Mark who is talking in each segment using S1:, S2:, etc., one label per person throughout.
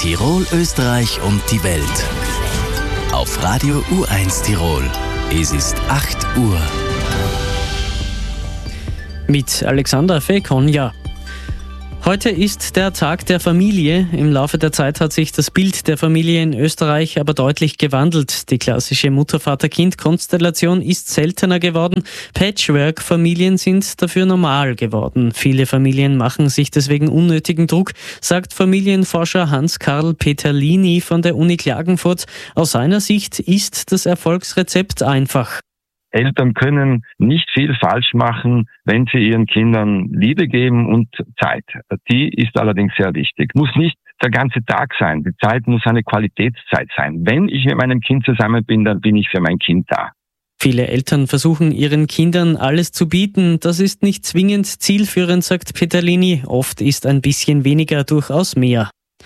S1: Tirol, Österreich und die Welt. Auf Radio U1 Tirol. Es ist 8 Uhr.
S2: Mit Alexander Fekonja. Heute ist der Tag der Familie. Im Laufe der Zeit hat sich das Bild der Familie in Österreich aber deutlich gewandelt. Die klassische Mutter-Vater-Kind-Konstellation ist seltener geworden. Patchwork-Familien sind dafür normal geworden. Viele Familien machen sich deswegen unnötigen Druck, sagt Familienforscher Hans-Karl Peterlini von der Uni Klagenfurt. Aus seiner Sicht ist das Erfolgsrezept einfach.
S3: Eltern können nicht viel falsch machen, wenn sie ihren Kindern Liebe geben und Zeit. Die ist allerdings sehr wichtig. Muss nicht der ganze Tag sein. Die Zeit muss eine Qualitätszeit sein. Wenn ich mit meinem Kind zusammen bin, dann bin ich für mein Kind da.
S2: Viele Eltern versuchen ihren Kindern alles zu bieten. Das ist nicht zwingend zielführend, sagt Peterlini. Oft ist ein bisschen weniger durchaus mehr.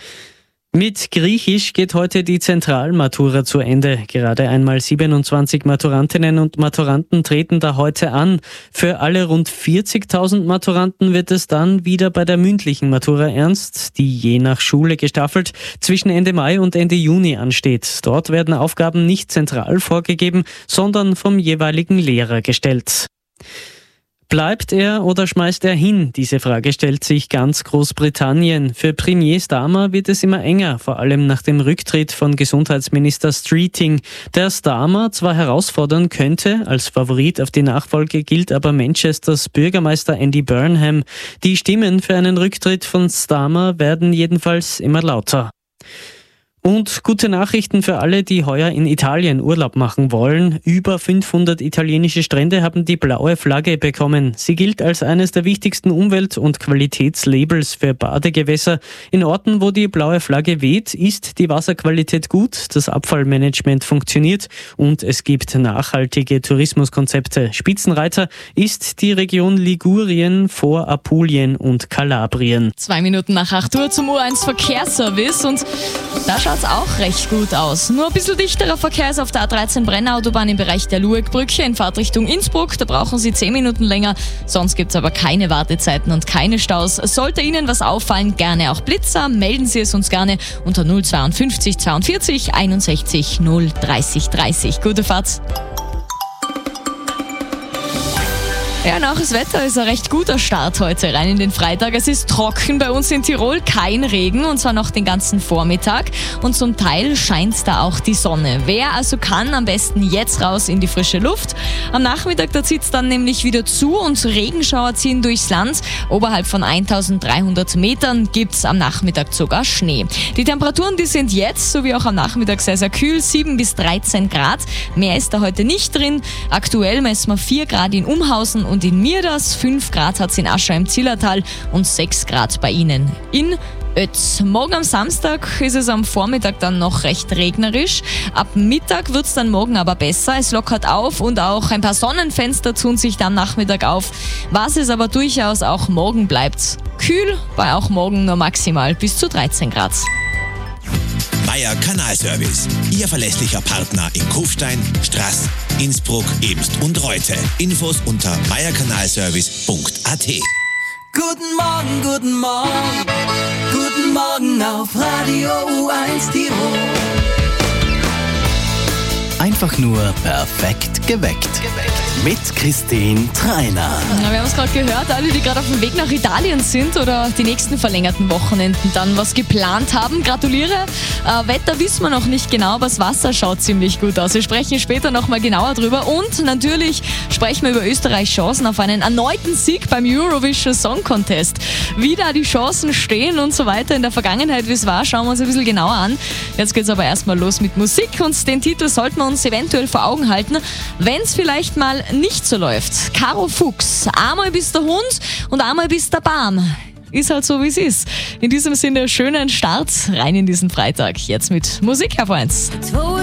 S2: Mit Griechisch geht heute die Zentralmatura zu Ende. Gerade einmal 27 Maturantinnen und Maturanten treten da heute an. Für alle rund 40.000 Maturanten wird es dann wieder bei der mündlichen Matura ernst, die je nach Schule gestaffelt zwischen Ende Mai und Ende Juni ansteht. Dort werden Aufgaben nicht zentral vorgegeben, sondern vom jeweiligen Lehrer gestellt. Bleibt er oder schmeißt er hin? Diese Frage stellt sich ganz Großbritannien. Für Premier Starmer wird es immer enger, vor allem nach dem Rücktritt von Gesundheitsminister Streeting. Der Starmer zwar herausfordern könnte, als Favorit auf die Nachfolge gilt aber Manchesters Bürgermeister Andy Burnham. Die Stimmen für einen Rücktritt von Starmer werden jedenfalls immer lauter. Und gute Nachrichten für alle, die heuer in Italien Urlaub machen wollen. Über 500 italienische Strände haben die blaue Flagge bekommen. Sie gilt als eines der wichtigsten Umwelt- und Qualitätslabels für Badegewässer. In Orten, wo die blaue Flagge weht, ist die Wasserqualität gut, das Abfallmanagement funktioniert und es gibt nachhaltige Tourismuskonzepte. Spitzenreiter ist die Region Ligurien vor Apulien und Kalabrien.
S4: 2 Minuten nach 8 Uhr zum U1 Verkehrsservice und da schaut's auch recht gut aus. Nur ein bisschen dichterer Verkehr ist auf der A13 Brennautobahn im Bereich der Luegbrücke in Fahrtrichtung Innsbruck. Da brauchen Sie 10 Minuten länger. Sonst gibt's aber keine Wartezeiten und keine Staus. Sollte Ihnen was auffallen, gerne auch Blitzer. Melden Sie es uns gerne unter 052 42 61 030 30. Gute Fahrt. Ja, nach das Wetter ist ein recht guter Start heute rein in den Freitag. Es ist trocken bei uns in Tirol, kein Regen und zwar noch den ganzen Vormittag und zum Teil scheint da auch die Sonne. Wer also kann, am besten jetzt raus in die frische Luft. Am Nachmittag, da zieht es dann nämlich wieder zu und Regenschauer ziehen durchs Land. Oberhalb von 1300 Metern gibt's am Nachmittag sogar Schnee. Die Temperaturen, die sind jetzt, sowie auch am Nachmittag sehr, sehr kühl, 7 bis 13 Grad. Mehr ist da heute nicht drin. Aktuell messen wir 4 Grad in Umhausen und in Mirders, 5 Grad hat es in Ascha im Zillertal und 6 Grad bei Ihnen in Ötz. Morgen am Samstag ist es am Vormittag dann noch recht regnerisch. Ab Mittag wird es dann morgen aber besser. Es lockert auf und auch ein paar Sonnenfenster tun sich dann am Nachmittag auf. Was es aber durchaus auch morgen bleibt. Kühl war auch morgen nur maximal bis zu 13 Grad.
S5: Meier Kanalservice. Ihr verlässlicher Partner in Kufstein, Straß, Innsbruck, Ebst und Reute. Infos unter meierkanalservice.at.
S6: Guten Morgen, guten Morgen. Guten Morgen auf Radio U1 Tirol.
S1: Einfach nur perfekt geweckt. Mit Christine Treiner.
S4: Ja, wir haben es gerade gehört, alle, die gerade auf dem Weg nach Italien sind oder die nächsten verlängerten Wochenenden dann was geplant haben. Gratuliere. Wetter wissen wir noch nicht genau, aber das Wasser schaut ziemlich gut aus. Wir sprechen später nochmal genauer drüber und natürlich sprechen wir über Österreichs Chancen auf einen erneuten Sieg beim Eurovision Song Contest. Wie da die Chancen stehen und so weiter in der Vergangenheit, wie es war, schauen wir uns ein bisschen genauer an. Jetzt geht's aber erstmal los mit Musik und den Titel sollten wir uns eventuell vor Augen halten, wenn es vielleicht mal nicht so läuft. Caro Fuchs, einmal bist der Hund und einmal bist der Baum. Ist halt so, wie es ist. In diesem Sinne, schönen Start rein in diesen Freitag. Jetzt mit Musik, Herr Freunds.